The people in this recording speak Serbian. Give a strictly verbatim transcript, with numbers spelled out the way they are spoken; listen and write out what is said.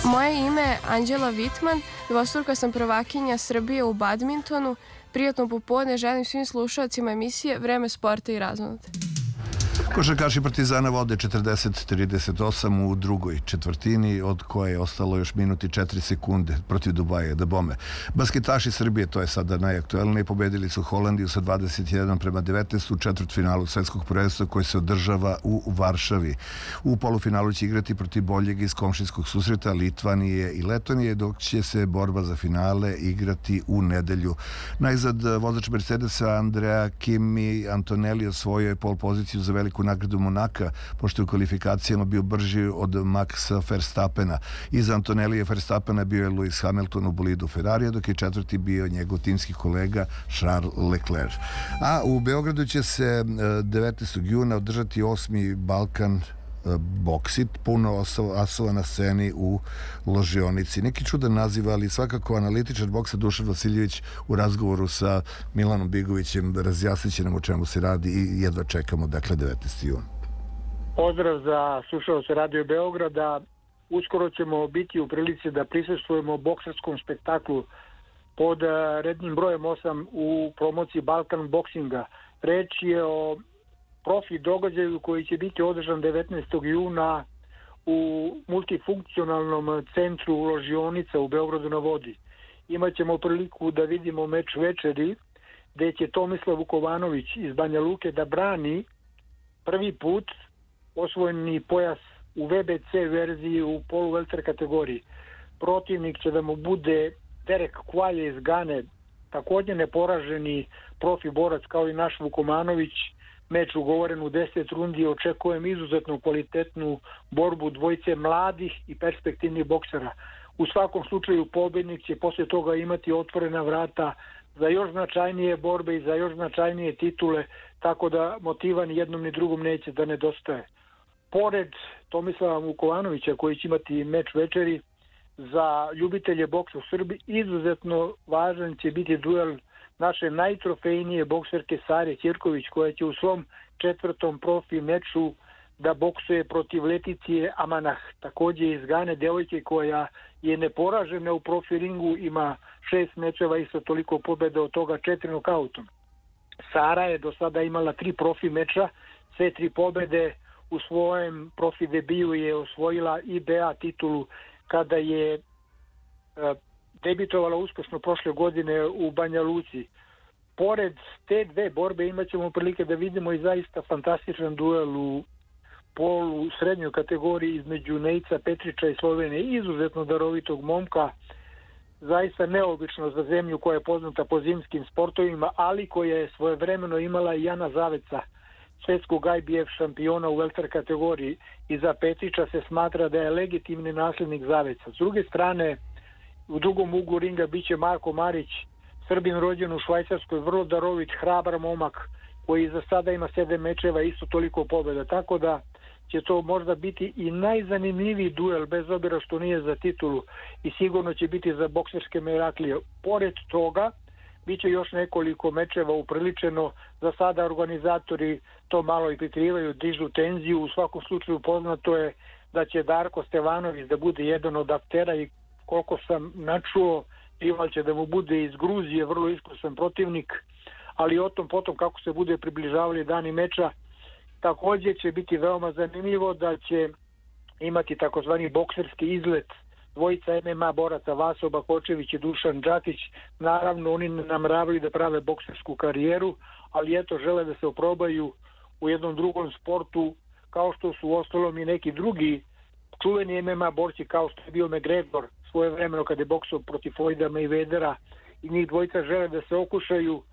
Moje ime je Anđela Vitman, dvostruka sam prvakinja Srbije u badmintonu. Prijatno popodne želim svim slušalcima emisije Vreme sporta i razonode. Košarkaši Partizana vode četrdeset trideset osam u drugoj četvrtini, od koje je ostalo još minut i četiri sekunde protiv Dubaja da bome. Basketaši Srbije, to je sada najaktuelnije, pobedili su Holandiju sa dvadeset jedan prema devetnaest u četvrtfinalu svetskog prvenstva koji se održava u Varšavi. U polufinalu će igrati protiv boljeg iz komšijskog susreta Litvanije i Letonije, dok će se borba za finale igrati u nedelju. Najzad vozač Mercedesa Andrea Kimi Antonelli osvojio je pol poziciju za veliku nagradu Monaka, pošto je u kvalifikacijama bio brži od Maxa Verstappena. Iza Antonellija Verstappena bio je Lewis Hamilton u bolidu Ferrarija, dok je četvrti bio njegov timski kolega Charles Leclerc. A u Beogradu će se devetnaestog juna održati osmi Balkan Boksit, puno asova na sceni u ložionici. Neki čudan naziv, ali svakako analitičar boksa Dušan Vasiljević u razgovoru sa Milanom Bigovićem razjasnit će nam o čemu se radi i jedva čekamo, dakle, devetnaesti jun. Pozdrav za slušalce Radio Beograda. Uskoro ćemo biti u prilici da prisustvujemo boksarskom spektaklu pod rednim brojem osam u promociji Balkan Boksinga. Reč je o profi događaju koji će biti održan devetnaestog juna u multifunkcionalnom centru ložionica u Beogradu na vodi. Imaćemo priliku da vidimo meč večeri, gde će Tomislav Vukovanović iz Banja Luke da brani prvi put osvojeni pojas u V B C verziji u poluvelter kategoriji. Protivnik će da mu bude Derek Kvalje iz Gane, također neporaženi profi borac kao i naš Vukomanović. Meč ugovoren u deset rundi, očekujem izuzetno kvalitetnu borbu dvojice mladih i perspektivnih boksera. U svakom slučaju pobednik će posle toga imati otvorena vrata za još značajnije borbe i za još značajnije titule, tako da motiva ni jednom ni drugom neće da nedostaje. Pored Tomislava Vukovanovića koji će imati meč večeri, za ljubitelje boksa u Srbiji izuzetno važan će biti duel naše najtrofejnije bokserke Sare Ćirković, koja će u svom četvrtom profi meču da boksuje protiv Leticije Amanah, također iz Gane, devojke koja je neporažena u profi ringu, ima šest mečeva i sa toliko pobjeda, od toga četiri nokautom. Sara je do sada imala tri profi meča, sve tri pobjede. U svojem profi debiju je osvojila I B A titulu kada je e, debitovala uspešno prošle godine u Banja Luci. Pored te dve borbe imat ćemo prilike da vidimo i zaista fantastičan duel u polu srednjoj kategoriji između Nejca Petrića i Slovenije, izuzetno darovitog momka, zaista neobično za zemlju koja je poznata po zimskim sportovima, ali koja je svojevremeno imala i Jana Zaveca, svetskog I B F šampiona u welter kategoriji. I za Petrića se smatra da je legitimni nasljednik Zaveca. S druge strane, u drugom uglu ringa biće Marko Marić, Srbin rođen u Švajcarskoj, vrlo darovit, hrabar momak koji za sada ima sedam mečeva, isto toliko pobjeda. Tako da će to možda biti i najzanimljiviji duel, bez obzira što nije za titulu, i sigurno će biti za bokserske miraklije. Pored toga, bit će još nekoliko mečeva upriličeno. Za sada organizatori to malo i prikrivaju, dižu tenziju. U svakom slučaju poznato je da će Darko Stevanović da bude jedan od aktera i koliko sam načuo, rival će da mu bude iz Gruzije, vrlo iskusan protivnik, ali o tom potom kako se bude približavali dani meča. Također će biti veoma zanimljivo da će imati takozvani bokserski izlet dvojica M M A boraca, Vaso Bakočević i Dušan Đakić. Naravno, oni namravili da prave boksersku karijeru, ali eto, žele da se oprobaju u jednom drugom sportu, kao što su uostalom i neki drugi čuveni M M A borci, kao što je bio McGregor svoje vremeno kada je boksao protiv Floyda Mayweathera, i njih dvojica žele da se okušaju